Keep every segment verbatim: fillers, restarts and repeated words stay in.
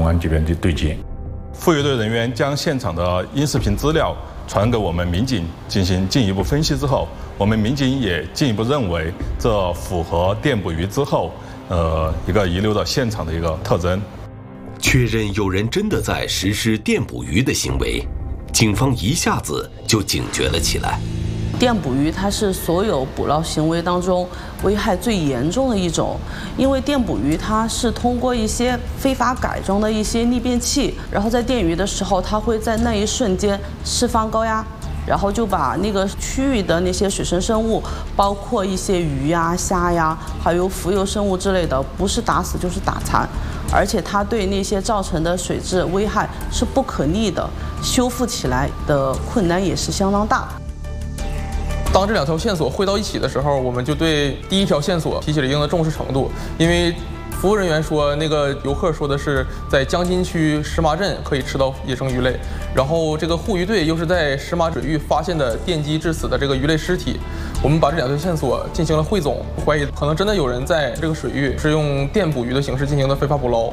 公安这边的对接。 妇幼队人员将现场的音视频资料传给我们民警进行进一步分析之后，我们民警也进一步认为这符合电捕鱼之后，呃，一个遗留的现场的一个特征。 确认有人真的在实施电捕鱼的行为，警方一下子就警觉了起来。 电捕鱼它是所有捕捞行为当中危害最严重的一种，因为电捕鱼它是通过一些非法改装的一些逆变器，然后在电鱼的时候，它会在那一瞬间释放高压，然后就把那个区域的那些水生生物，包括一些鱼呀、虾呀，还有浮游生物之类的，不是打死就是打残，而且它对那些造成的水质危害是不可逆的，修复起来的困难也是相当大。 当这两条线索汇到一起的时候，我们就对第一条线索提起了一定的重视程度，因为服务人员说，那个游客说的是在江津区石麻镇可以吃到野生鱼类，然后这个护渔队又是在石麻水域发现的电击致死的这个鱼类尸体，我们把这两条线索进行了汇总，怀疑可能真的有人在这个水域是用电捕鱼的形式进行的非法捕捞。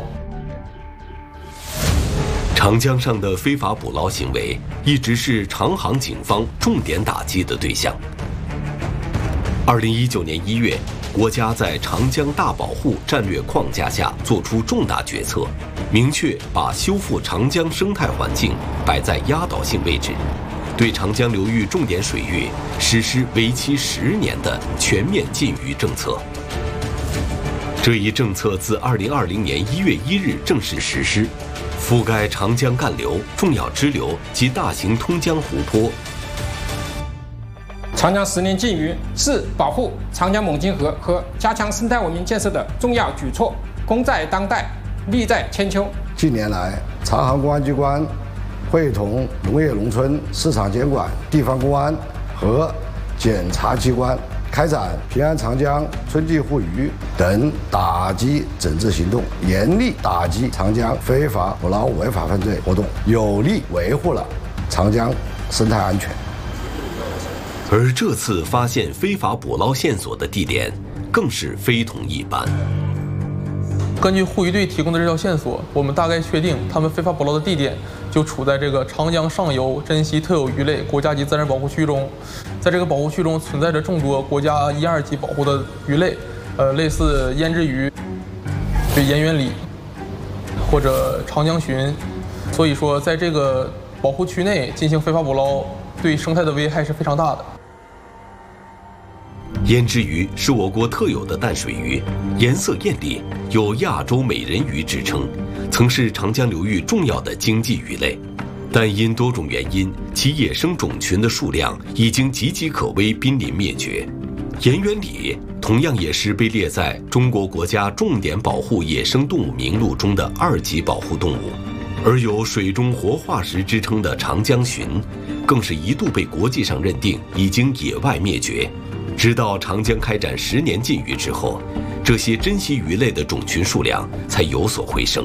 长江上的非法捕捞行为一直是长航警方重点打击的对象。二零一九年一月，国家在长江大保护战略框架下作出重大决策，明确把修复长江生态环境摆在压倒性位置，对长江流域重点水域实施为期十年的全面禁渔政策。这一政策自二零二零年一月一日正式实施，覆盖长江干流、重要支流及大型通江湖泊。 长江十年禁渔是保护长江猛禽河和加强生态文明建设的重要举措，功在当代，利在千秋。 近年来，长航公安机关会同农业农村市场监管、地方公安和检察机关开展平安长江、春季护渔等打击整治行动，严厉打击长江非法捕捞违法犯罪活动，有力维护了长江生态安全。 而这次发现非法捕捞线索的地点更是非同一般。 根据护渔队提供的这条线索，我们大概确定他们非法捕捞的地点就处在这个长江上游珍稀特有鱼类国家级自然保护区中。在这个保护区中存在着众多国家一二级保护的鱼类，呃，类似胭脂鱼、对盐源鲤或者长江鲟。所以说，在这个保护区内进行非法捕捞，对生态的危害是非常大的。 胭脂鱼是我国特有的淡水鱼，颜色艳丽，有亚洲美人鱼之称，曾是长江流域重要的经济鱼类。但因多种原因，其野生种群的数量已经岌岌可危，濒临灭绝。盐源鲤同样也是被列在中国国家重点保护野生动物名录中的二级保护动物。而有水中活化石之称的长江鲟，更是一度被国际上认定已经野外灭绝。直到长江开展十年禁渔之后，这些珍稀鱼类的种群数量才有所回升。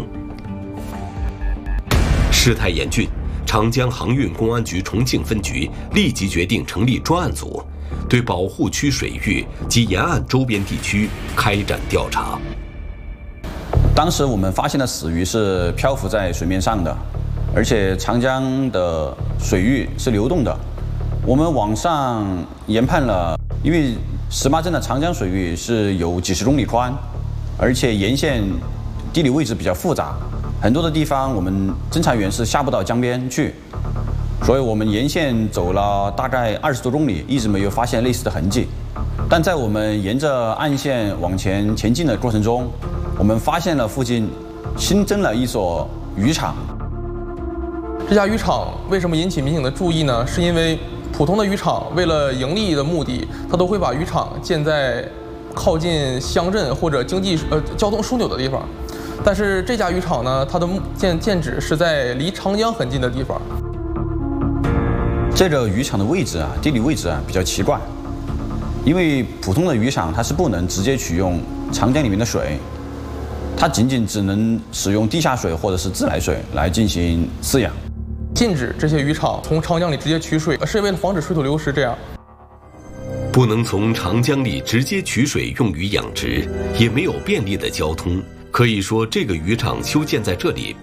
事态严峻，长江航运公安局重庆分局立即决定成立专案组，对保护区水域及沿岸周边地区开展调查。 当时我们发现的死鱼是漂浮在水面上的，而且长江的水域是流动的。我们往上研判了，因为石麻镇的长江水域是有几十公里宽，而且沿线地理位置比较复杂，很多的地方我们侦查员是下不到江边去，所以我们沿线走了大概二十多公里，一直没有发现类似的痕迹。但在我们沿着岸线往前前进的过程中，我们发现了附近新增了一所渔场。 这家渔场为什么引起民警的注意呢？是因为普通的渔场为了盈利的目的，它都会把渔场建在靠近乡镇或者经济呃交通枢纽的地方。但是这家渔场呢，它的建建址是在离长江很近的地方。 这个渔场的位置啊，地理位置啊比较奇怪，因为普通的渔场它是不能直接取用长江里面的水，它仅仅只能使用地下水或者是自来水来进行饲养。 禁止这些渔场从长江里直接取水，是为了防止水土流失。这样， 不能从长江里直接取水用于养殖，也没有便利的交通。可以说，这个渔场修建在这里